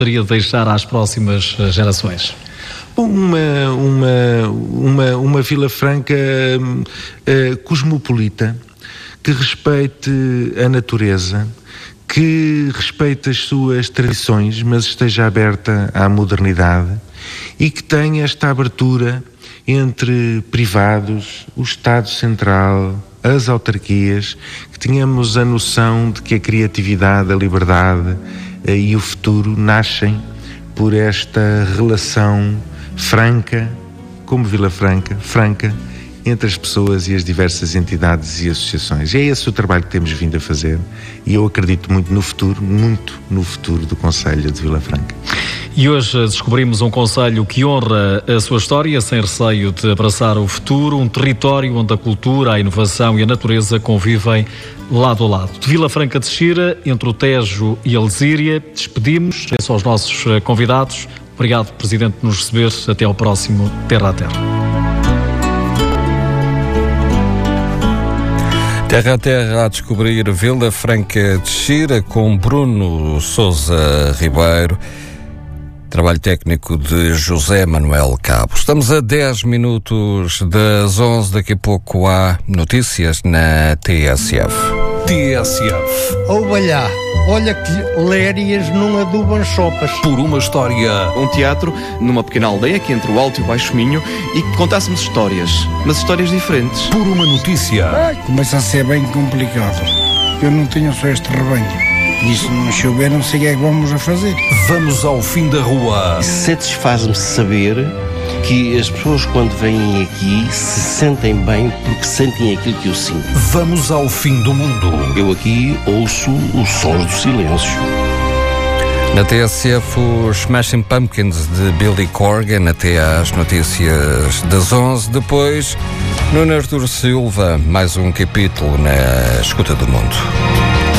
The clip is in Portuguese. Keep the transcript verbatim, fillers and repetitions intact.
gostaria de deixar às próximas gerações? Bom, uma, uma, uma, uma Vila Franca uh, cosmopolita, que respeite a natureza, que respeite as suas tradições, mas esteja aberta à modernidade e que tenha esta abertura entre privados, o Estado Central, as autarquias, que tenhamos a noção de que a criatividade, a liberdade eh, e o futuro nascem por esta relação franca, como Vila Franca, franca, entre as pessoas e as diversas entidades e associações. É esse o trabalho que temos vindo a fazer e eu acredito muito no futuro, muito no futuro do Concelho de Vila Franca. E hoje descobrimos um concelho que honra a sua história, sem receio de abraçar o futuro, um território onde a cultura, a inovação e a natureza convivem lado a lado. De Vila Franca de Xira, entre o Tejo e a Lesíria, despedimos, esses aos nossos convidados. Obrigado, Presidente, por nos receber. Até ao próximo Terra a Terra. Terra a Terra a descobrir Vila Franca de Xira com Bruno Sousa Ribeiro. Trabalho técnico de José Manuel Cabo. Estamos a dez minutos das onze. Daqui a pouco há notícias na T S F. T S F. Olha, olha que lérias não adubam sopas. Por uma história. Um teatro numa pequena aldeia aqui entre o Alto e o Baixo Minho e que contássemos histórias, mas histórias diferentes. Por uma notícia. Ai, começa a ser bem complicado. Eu não tenho só este rebanho. E se não chover, não sei o que é que vamos a fazer. Vamos ao fim da rua. Satisfaz-me saber que as pessoas, quando vêm aqui, se sentem bem porque sentem aquilo que eu sinto. Vamos ao fim do mundo. Eu aqui ouço os sons do silêncio. Na T S F, os Smashing Pumpkins de Billy Corgan, até às notícias das onze. Depois, Nuno Artur Silva, mais um capítulo na Escuta do Mundo.